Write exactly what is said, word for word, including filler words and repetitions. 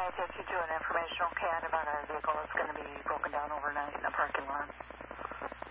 I take you to an informational C A D about a vehicle that's going to be broken down over